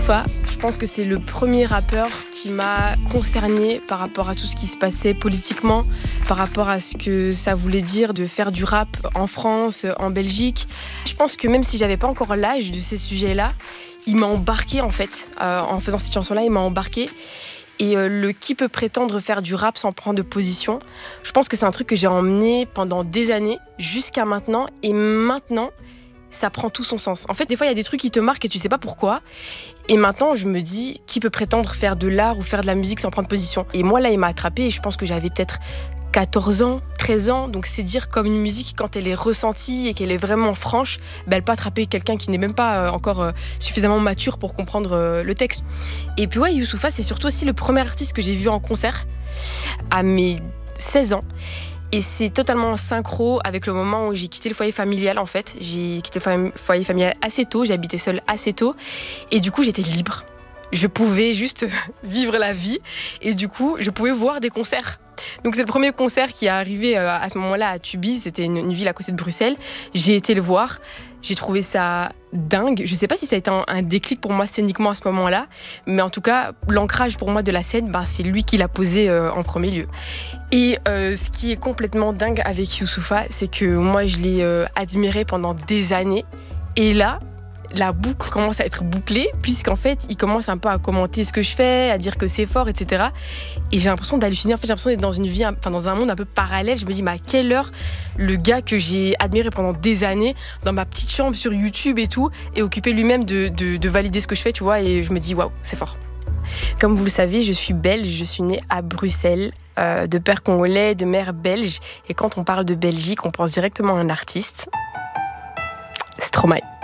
Youssoupha, je pense que c'est le premier rappeur qui m'a concernée par rapport à tout ce qui se passait politiquement, par rapport à ce que ça voulait dire de faire du rap en France, en Belgique. Je pense que même si j'avais pas encore l'âge de ces sujets-là, il m'a embarqué en fait. En faisant cette chanson-là, il m'a embarqué. Et le qui peut prétendre faire du rap sans prendre de position, je pense que c'est un truc que j'ai emmené pendant des années, jusqu'à maintenant. Et maintenant, ça prend tout son sens. En fait, des fois, il y a des trucs qui te marquent et tu sais pas pourquoi. Et maintenant, je me dis, qui peut prétendre faire de l'art ou faire de la musique sans prendre position ? Et moi, là, il m'a attrapée et je pense que j'avais peut-être 14 ans, 13 ans. Donc, c'est dire comme une musique, quand elle est ressentie et qu'elle est vraiment franche, elle peut attraper quelqu'un qui n'est même pas encore suffisamment mature pour comprendre le texte. Et puis, ouais, Youssoupha, c'est surtout aussi le premier artiste que j'ai vu en concert à mes 16 ans. Et c'est totalement synchro avec le moment où j'ai quitté le foyer familial, en fait. J'ai quitté le foyer familial assez tôt, j'habitais seule assez tôt. Et du coup, j'étais libre. Je pouvais juste vivre la vie. Et du coup, je pouvais voir des concerts. Donc c'est le premier concert qui est arrivé à ce moment-là à Tubize. C'était une ville à côté de Bruxelles. J'ai été le voir. J'ai trouvé ça dingue. Je sais pas si ça a été un déclic pour moi scéniquement à ce moment-là, mais en tout cas, l'ancrage pour moi de la scène, c'est lui qui l'a posé en premier lieu. Et ce qui est complètement dingue avec Youssoupha, c'est que moi, je l'ai admiré pendant des années. Et là, la boucle commence à être bouclée, puisqu'en fait, il commence un peu à commenter ce que je fais, à dire que c'est fort, etc. Et j'ai l'impression d'halluciner. En fait, j'ai l'impression d'être dans un monde un peu parallèle. Je me dis, mais à quelle heure le gars que j'ai admiré pendant des années, dans ma petite chambre sur YouTube et tout, est occupé lui-même de valider ce que je fais, tu vois. Et je me dis, waouh, c'est fort. Comme vous le savez, je suis belge, je suis née à Bruxelles, de père congolais, de mère belge. Et quand on parle de Belgique, on pense directement à un artiste. Stromae.